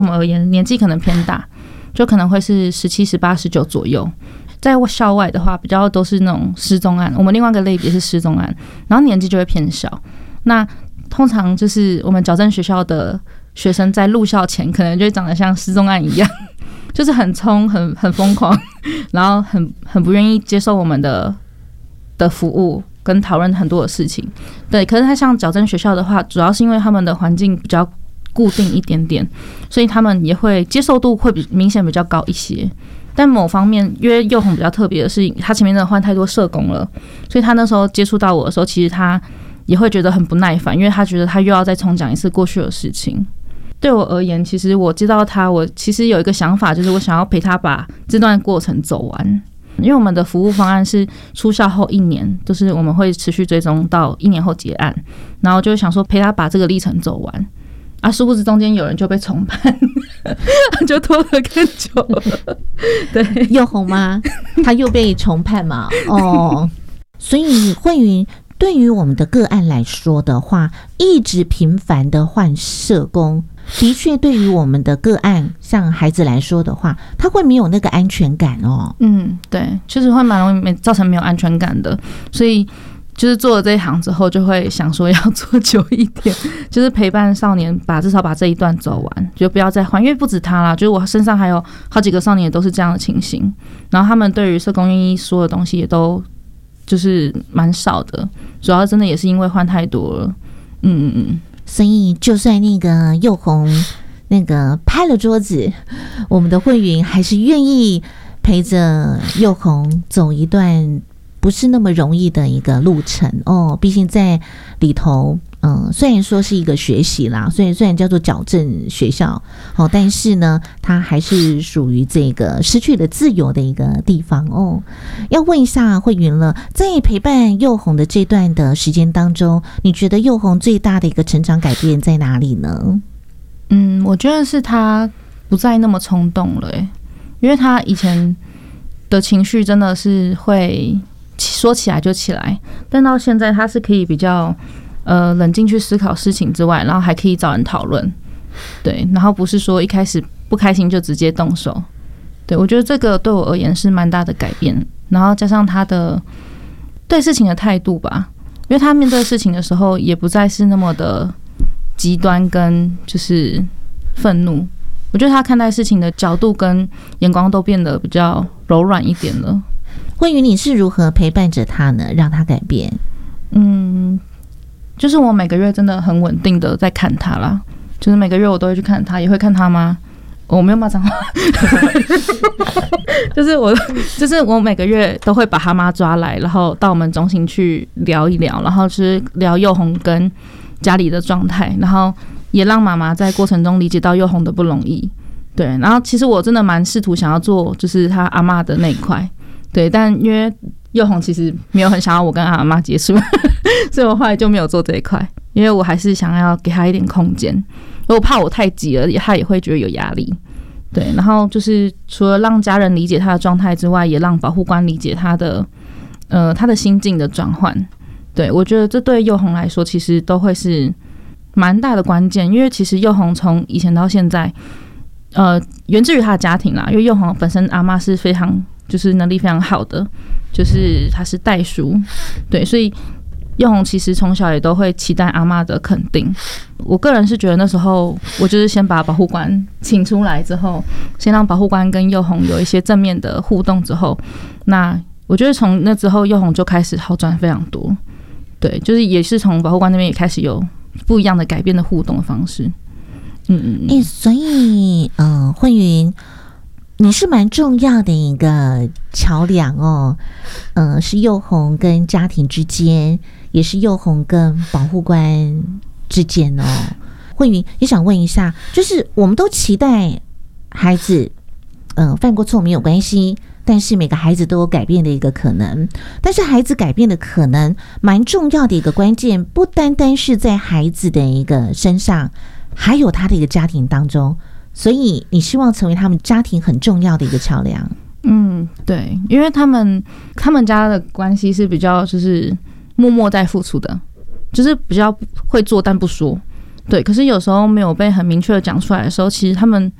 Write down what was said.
我们而言年纪可能偏大，就可能会是17、18、19左右。在校外的话，比较都是那种失踪案，我们另外一个类别是失踪案，然后年纪就会偏小。那通常就是我们矫正学校的学生在入校前，可能就会长得像失踪案一样，就是很冲、很疯狂，然后很不愿意接受我们的服务跟讨论很多的事情。对，可是他像矫正学校的话，主要是因为他们的环境比较固定一点点，所以他们也会接受度会明显比较高一些。但某方面，因为佑宏比较特别的是，他前面真的换太多社工了，所以他那时候接触到我的时候，其实他也会觉得很不耐烦，因为他觉得他又要再重讲一次过去的事情。对我而言，其实我知道他，我其实有一个想法，就是我想要陪他把这段过程走完。因为我们的服务方案是出校后1年，就是我们会持续追踪到1年后结案，然后就想说陪他把这个历程走完。啊，殊不知中间有人就被重判，就拖得更久了。对， 佑宏吗？他又被重判嘛？哦，所以慧云对于我们的个案来说的话，一直频繁的换社工，的确对于我们的个案，像孩子来说的话，他会没有那个安全感哦。 对，确实会蛮容易造成没有安全感的，所以。就是做了这一行之后，就会想说要做久一点，就是陪伴少年至少把这一段走完，就不要再换，因为不止他啦，就是我身上还有好几个少年也都是这样的情形，然后他们对于社工愿意说的东西也都就是蛮少的，主要真的也是因为换太多了， 所以就算那个佑宏那个拍了桌子，我们的慧云还是愿意陪着佑宏走一段不是那么容易的一个路程哦，毕竟在里头，虽然说是一个学习啦，虽然叫做矫正学校，但是呢，它还是属于这个失去了自由的一个地方哦。要问一下慧云了，在陪伴佑宏的这段的时间当中，你觉得佑宏最大的一个成长改变在哪里呢？ 我觉得是他不再那么冲动了，因为他以前的情绪真的是会。说起来就起来，但到现在他是可以比较冷静去思考事情之外，然后还可以找人讨论，对，然后不是说一开始不开心就直接动手，对，我觉得这个对我而言是蛮大的改变，然后加上他的对事情的态度吧，因为他面对事情的时候也不再是那么的极端跟就是愤怒，我觉得他看待事情的角度跟眼光都变得比较柔软一点了。 慧云，你是如何陪伴着他呢？让他改变？ 就是我每个月真的很稳定的在看他啦，就是每个月我都会去看他，也会看他吗？我没有骂脏话，就是我每个月都会把他妈抓来，然后到我们中心去聊一聊，然后是聊佑宏跟家里的状态，然后也让妈妈在过程中理解到佑宏的不容易。对，然后其实我真的蛮试图想要做，就是他阿嬷的那一块。对，但因为佑宏其实没有很想要我跟阿嬷结束，所以我后来就没有做这一块，因为我还是想要给他一点空间，我怕我太急了，他也会觉得有压力。对，然后就是除了让家人理解他的状态之外，也让保护官理解他的心境的转换。对，我觉得这对佑宏来说其实都会是蛮大的关键，因为其实佑宏从以前到现在，源自于他的家庭啦，因为佑宏本身阿嬷是非常。就是能力非常好的，就是他是代书，对，所以佑宏其实从小也都会期待阿嬷的肯定。我个人是觉得那时候我就是先把保护官请出来之后，先让保护官跟佑宏有一些正面的互动之后，那我觉得从那之后佑宏就开始好转非常多。对，就是也是从保护官那边也开始有不一样的改变的互动的方式。 所以慧云。你是蛮重要的一个桥梁哦，是佑宏跟家庭之间，也是佑宏跟保护官之间哦。慧云也想问一下，就是我们都期待孩子，犯过错没有关系，但是每个孩子都有改变的一个可能，但是孩子改变的可能蛮重要的一个关键，不单单是在孩子的一个身上，还有他的一个家庭当中。所以你希望成为他们家庭很重要的一个桥梁。 对，因为他们家的关系是比较就是默默在付出的，就是比较会做但不说。 对，可是有时候没有被很明确的讲出来的时候，其实他们